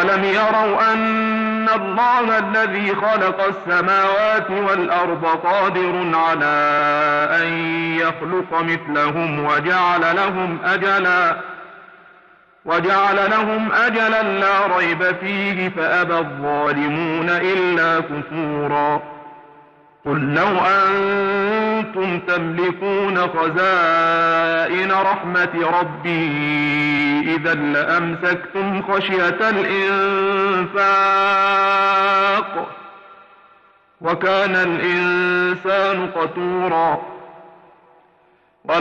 أولم يروا أن الله الذي خلق السماوات والأرض قادر على أن يخلق مثلهم وجعل لهم أجلا لا ريب فيه فأبى الظالمون إلا كفورا. قل لو أنتم تملكون خزائن رحمة ربي إذا لأمسكتم خشية الإنفاق وكان الإنسان قتورا.